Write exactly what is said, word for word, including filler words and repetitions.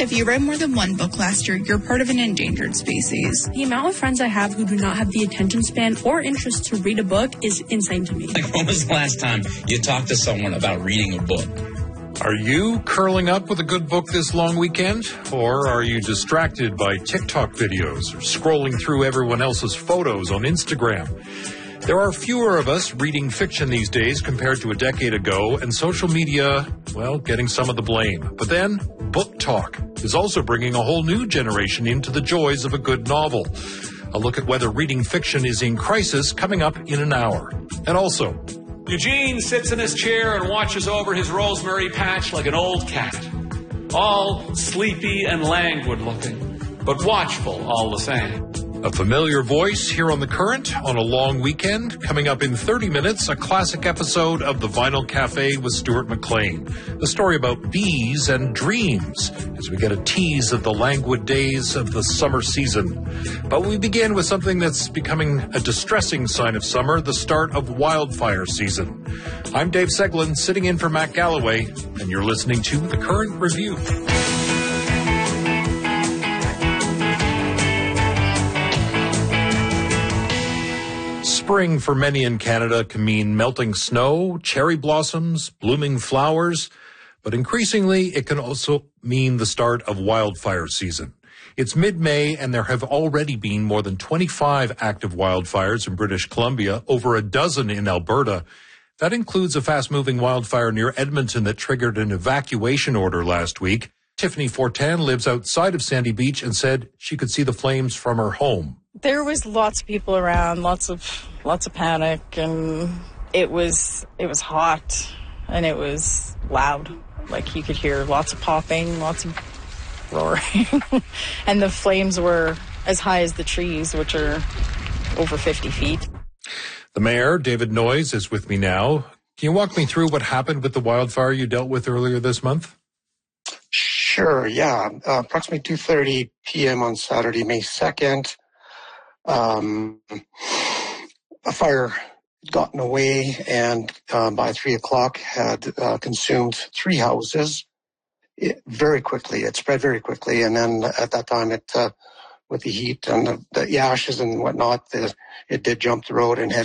If you read more than one book last year, you're part of an endangered species. The amount of friends I have who do not have the attention span or interest to read a book is insane to me. Like, when was the last time you talked to someone about reading a book? Are you curling up with a good book this long weekend? Or are you distracted by TikTok videos or scrolling through everyone else's photos on Instagram? There are fewer of us reading fiction these days compared to a decade ago, and social media, well, getting some of the blame. But then, Book Talk is also bringing a whole new generation into the joys of a good novel. A look at whether reading fiction is in crisis coming up in an hour. And also, Eugene sits in his chair and watches over his rosemary patch like an old cat. All sleepy and languid looking, but watchful all the same. A familiar voice here on The Current on a long weekend. Coming up in thirty minutes, a classic episode of The Vinyl Cafe with Stuart McLean. The story about bees and dreams as we get a tease of the languid days of the summer season. But we begin with something that's becoming a distressing sign of summer, the start of wildfire season. I'm Dave Seglin, sitting in for Matt Galloway, and you're listening to The Current Review. Spring for many in Canada can mean melting snow, cherry blossoms, blooming flowers, but increasingly it can also mean the start of wildfire season. It's mid-May and there have already been more than twenty-five active wildfires in British Columbia, over a dozen in Alberta. That includes a fast-moving wildfire near Edmonton that triggered an evacuation order last week. Tiffany Fortin lives outside of Sandy Beach and said she could see the flames from her home. There was lots of people around, lots of lots of panic, and it was it was hot and it was loud. Like, you could hear lots of popping, lots of roaring. And the flames were as high as the trees, which are over fifty feet. The mayor, David Noyes, is with me now. Can you walk me through what happened with the wildfire you dealt with earlier this month? Sure, yeah. Uh, approximately two thirty p.m. on Saturday, May second. Um, a fire had gotten away and uh, by three o'clock had uh, consumed three houses it, very quickly. It spread very quickly. And then at that time, it uh, with the heat and the, the ashes and whatnot, the, it did jump the road and head